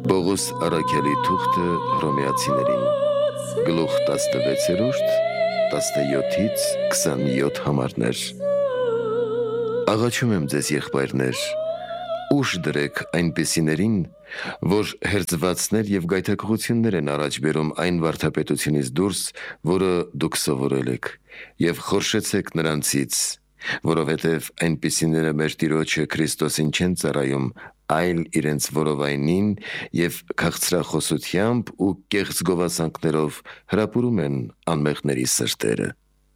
Պողոս առաքյալի թուղթը հռոմեացիներին, գլուխ 16-րդ, 17-ից 27 համարներ։ Աղաչում եմ ձեզ, եղբայրներ, ուշ դրեք այնպիսիներին, որ հերձվածներ և գայթակղություններ են առաջ բերում այն վարդապետությունից դուրս, որը դուք սովորել եք, և խորշեցեք նրանցից, որովհետև այնպիսիները մեր Տիրոջը Քրիստոսին չեն ծառայում, այլ իրենց որովայնին և քաղցրախոսությամբ ու կեղծ գովասանքներով հրապուրում են անմեղների սրտերը։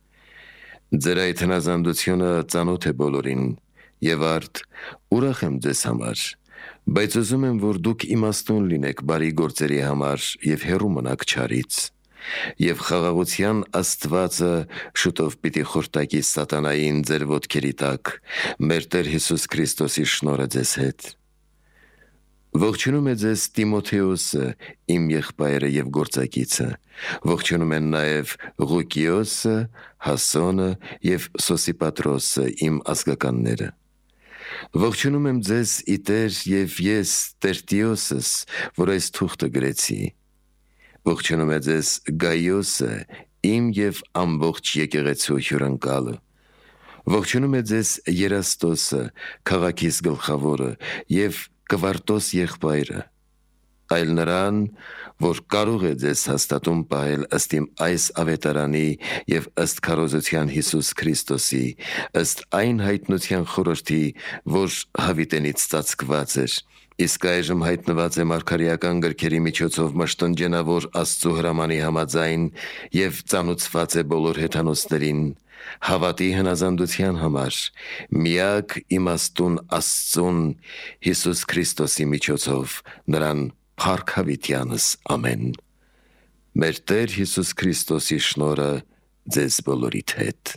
Ձեր այդ հնազանդությունը ծանոթ է բոլորին, և արդ ուրախ եմ ձեզ համար, բայց ուզում եմ, որ դուք իմաստուն լինեք բարի գործերի համար և հեռու մնաք չարից, և խաղաղության Աստվածը շուտով պիտի խորտակի սատանային ձեր ոտքերի տակ, մեր Տեր Հիսուս Քրիստոսի շնորհը ձեզ հետ։ Ողջունում է ձեզ Տիմոթեոսը, իմ եղբայրը և գործակիցը, ողջունում են նաև Ղուկիոսը, Հասոնը և Սոսիպատրոսը, իմ ազգականները։ Ողջունում եմ ձեզ ի Տեր և ես Տերտիոսս, որ այս թուղթը գրեցի։ Ողջունում է ձեզ Գայոսը, իմ և ամբողջ եկեղեցու հյուրընկալը։ Ողջունում է ձեզ Երաստոսը, քաղաքիս գլխավորը, և Կվարտոս եղբայրը, այլ նրան, որ կարող է ձեզ հաստատում պահել ըստ իմ այս ավետարանի և ըստ քարոզության Հիսուս Քրիստոսի, ըստ այն հայտնության խորհրդի, որ հավիտենից ծածկված էր, իսկ այժմ հայտնված է մարգարեական գրքերի միջոցով մշտնջենավոր Աստծու հրամանի համաձայն և ծանուցված է բոլոր հեթանոսներին, հավատի հնազանդության համար, միակ իմաստուն Աստծուն Հիսուս Քրիստոսի միջոցով, նրան փառք հավիտյանս, ամեն։ Մեր Տեր Հիսուս Քրիստոսի շնորհը ձեզ բոլորիդ հետ։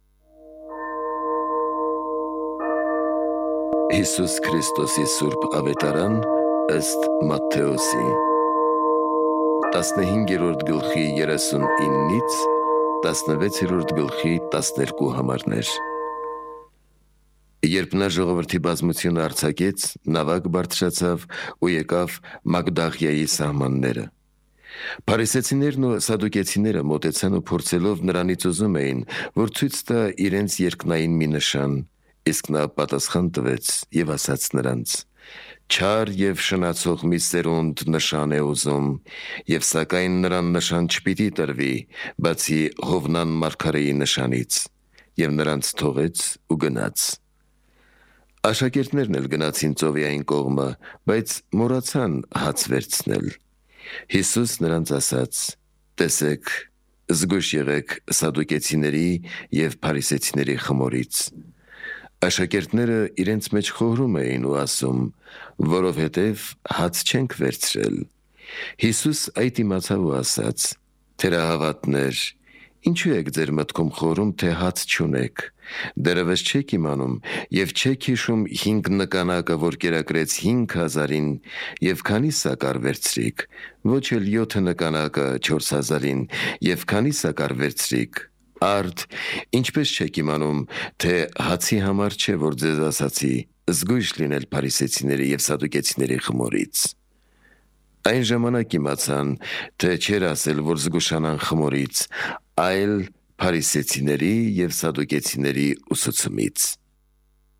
Հիսուս Քրիստոսի սուրբ ավետարան ըստ Մատթեոսի 15-րդ գլխի 39-ից 16-րդ գլխի 12 համարներ։ Երբ նա ժողովրդի բազմությունը արձակեց, նավակ բարձրացավ ու եկավ Մագդաղիայի սահմանները։ Փարիսեցիներն ու սադուկեցիները մոտեցան ու փորձելով նրանից ուզում էին, որ ցույց տա իրենց երկնային մի նշան, իսկ նա պատասխան տվեց և ասաց նրանց. «Չար և շնացող մի սերունդ նշան է ուզում, և սակայն նրան նշան չպիտի տրվի, բացի Հովնան մարգարեի նշանից, և նրանց թողեց ու գնաց։ Աշակերտներն էլ գնացին ծովի այն կողմը, բայց մոռացան հաց վերցնել։ Հիսուս նրանց ասաց. «Տեսեք, զգույշ եղեք սադուկեցիների և փարիսեցիների խմորից»։ Աշակերտները իրենց մեջ խորհում էին ու ասում. «Որովհետև հաց չենք վերցրել»։ Հիսուս այդ իմացավ ու ասաց. «Թերահավատներ, ինչու եք ձեր մտքում խորհում, թե հաց չունեք։ Դեռևս չեք իմանում և չեք հիշում 5 նկանակը, որ կերակրեց 5,000-ին, և քանի սակար վերցրիք, ոչ էլ 7 նկանակը 4,000-ին, և քանի սակար վերցրիք։ Արդ ինչպես չեք իմանում, թե հացի համար չէ, որ ձեզ ասացի. զգույշ լինել փարիսեցիների և սադուկեցիների խմորից։ Այն ժամանակ իմացան, թե չէր ասել, որ զգուշանան խմորից, այլ փարիսեցիների և սադուկեցիների ուսուցումից»։